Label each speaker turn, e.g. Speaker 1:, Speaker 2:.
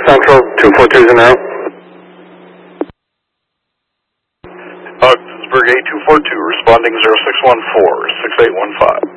Speaker 1: Central 242 is in route.
Speaker 2: Augsburg A242, responding 0614, 6815.